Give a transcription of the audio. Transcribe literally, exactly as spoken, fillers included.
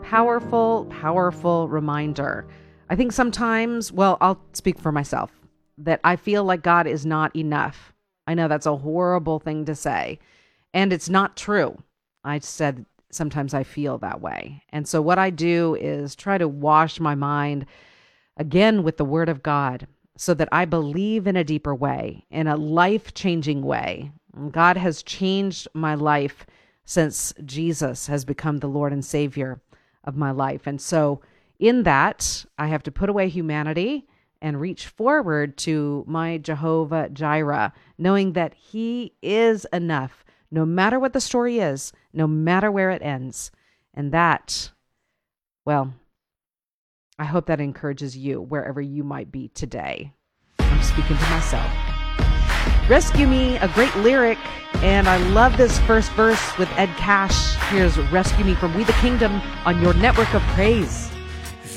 powerful, powerful reminder. I think sometimes, well, I'll speak for myself, that I feel like God is not enough. I know that's a horrible thing to say, and it's not true. I said sometimes I feel that way. And so what I do is try to wash my mind again with the Word of God so that I believe in a deeper way, in a life-changing way. God has changed my life since Jesus has become the Lord and Savior of my life. And so in that, I have to put away humanity and reach forward to my Jehovah Jireh, knowing that He is enough, no matter what the story is, no matter where it ends. And that, well, I hope that encourages you wherever you might be today. I'm speaking to myself. Rescue Me, a great lyric, and I love this first verse with Ed Cash. Here's Rescue Me from We the Kingdom on your network of praise.